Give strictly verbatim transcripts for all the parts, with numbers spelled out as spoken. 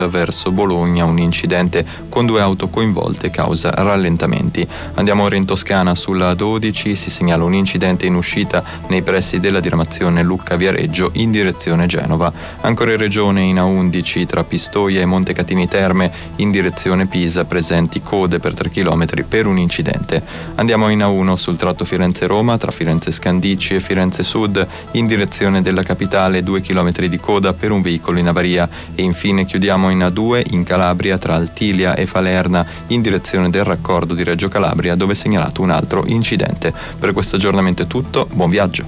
verso Bologna, un incidente con due auto coinvolte causa rallentamenti. Andiamo ora in Toscana, sulla dodici si segnala un incidente in uscita nei pressi della diramazione Lucca-Viareggio in direzione Genova. Ancora in regione, in A undici tra Pistoia e Montecatini Terme in direzione Pisa, presenti code per tre chilometri per un incidente. Andiamo in A uno sul tratto Firenze-Roma tra Firenze Scandicci e Firenze Sud in direzione della capitale, due chilometri di coda per un veicolo in avaria. E infine chiudiamo in A due in Calabria tra Altilia e Falerna in direzione del raccordo di Reggio Calabria, dove è segnalato un altro incidente. Per questo aggiornamento è tutto, buon viaggio.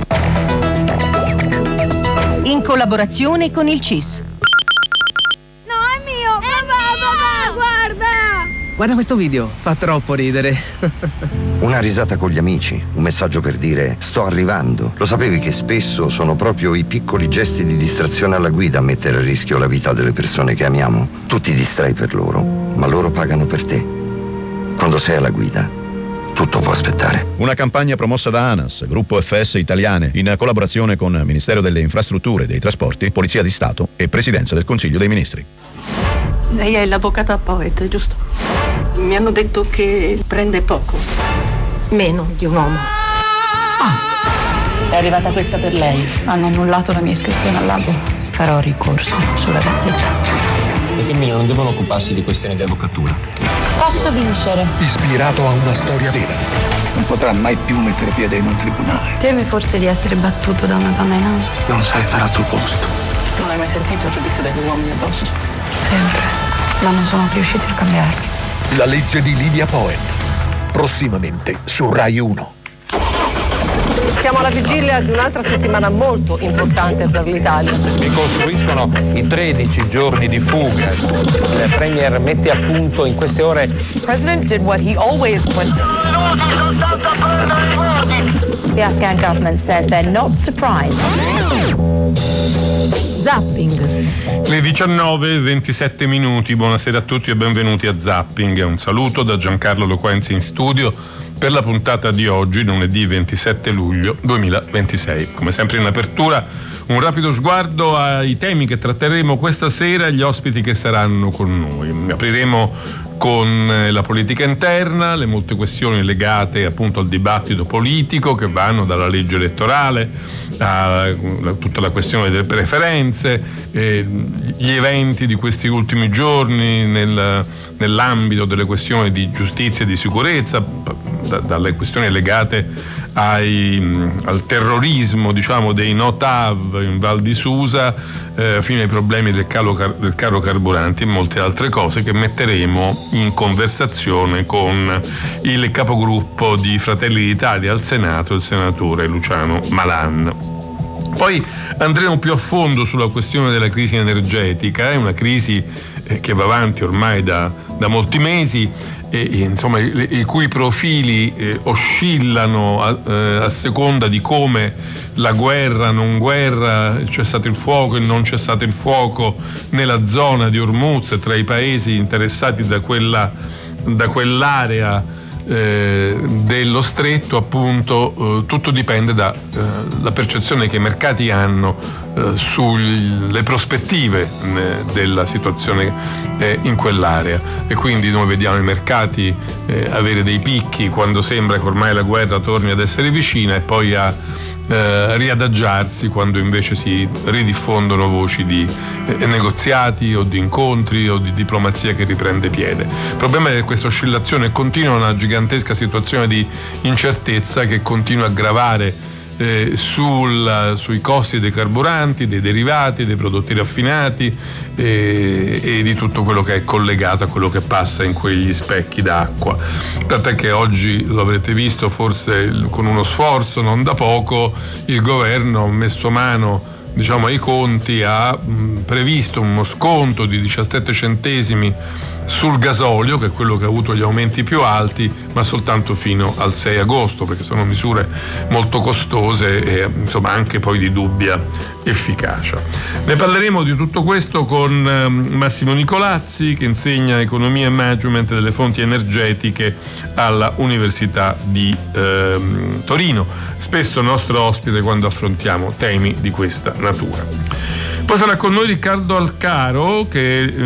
In collaborazione con il C I S. No, è mio! Papà, papà, guarda! Guarda questo video, fa troppo ridere. Una risata con gli amici, un messaggio per dire sto arrivando. Lo sapevi che spesso sono proprio i piccoli gesti di distrazione alla guida a mettere a rischio la vita delle persone che amiamo? Tu ti distrai per loro, ma loro pagano per te. Quando sei alla guida, tutto può aspettare. Una campagna promossa da ANAS, Gruppo F S Italiane, in collaborazione con Ministero delle Infrastrutture e dei Trasporti, Polizia di Stato e Presidenza del Consiglio dei Ministri. Lei è l'avvocata Poet, giusto? Mi hanno detto che prende poco. Meno di un uomo. Ah, è arrivata questa per lei. Hanno annullato la mia iscrizione all'albo. Farò ricorso sulla gazzetta. Le femmine non devono occuparsi di questioni di avvocatura. Posso vincere. Ispirato a una storia vera. Non potrà mai più mettere piede in un tribunale. Temi forse di essere battuto da una donna in aula? Non sai stare al tuo posto. Non hai mai sentito il giudizio degli uomini addosso? Sempre. Ma non sono riusciti a cambiarmi. La legge di Lydia Poet. Prossimamente su Rai uno. Siamo alla vigilia di un'altra settimana molto importante per l'Italia. Ricostruiscono i tredici giorni di fuga. Il Premier mette a punto in queste ore. The President did what he always would. The Afghan government says they're not surprised. Zapping. Le diciannove e ventisette minuti, buonasera a tutti e benvenuti a Zapping. Un saluto da Giancarlo Loquenzi in studio per la puntata di oggi, lunedì ventisette luglio duemilaventisei. Come sempre in apertura, un rapido sguardo ai temi che tratteremo questa sera e gli ospiti che saranno con noi. Apriremo con la politica interna, le molte questioni legate appunto al dibattito politico che vanno dalla legge elettorale a tutta la questione delle preferenze, eh, gli eventi di questi ultimi giorni nel, nell'ambito delle questioni di giustizia e di sicurezza, da, dalle questioni legate ai, al terrorismo, diciamo, dei no T A V in Val di Susa, eh, fino ai problemi del, calo, del caro carburanti e molte altre cose che metteremo in conversazione con il capogruppo di Fratelli d'Italia al Senato, il senatore Luciano Malan. Poi andremo più a fondo sulla questione della crisi energetica, è una crisi eh, che va avanti ormai da, da molti mesi e, e insomma i, i cui profili eh, oscillano a, eh, a seconda di come la guerra, non guerra, c'è stato il fuoco e non c'è stato il fuoco nella zona di Hormuz, tra i paesi interessati da quella da quell'area Eh, dello stretto, appunto, eh, tutto dipende dalla eh, percezione che i mercati hanno eh, sulle prospettive eh, della situazione eh, in quell'area, e quindi noi vediamo i mercati eh, avere dei picchi quando sembra che ormai la guerra torni ad essere vicina e poi a Eh, riadagiarsi quando invece si ridiffondono voci di eh, negoziati o di incontri o di diplomazia che riprende piede. Il problema è che questa oscillazione continua, una gigantesca situazione di incertezza che continua a gravare eh, sul, sui costi dei carburanti, dei derivati, dei prodotti raffinati eh, e di tutto quello che è collegato a quello che passa in quegli specchi d'acqua. Tant'è che oggi, lo avrete visto forse con uno sforzo non da poco, il governo ha messo mano, diciamo, ai conti, ha mh, previsto uno sconto di diciassette centesimi sul gasolio, che è quello che ha avuto gli aumenti più alti, ma soltanto fino al sei agosto, perché sono misure molto costose e insomma anche poi di dubbia efficacia. Ne parleremo di tutto questo con Massimo Nicolazzi, che insegna economia e management delle fonti energetiche alla Università di ehm, Torino, spesso nostro ospite quando affrontiamo temi di questa natura. Poi sarà con noi Riccardo Alcaro, che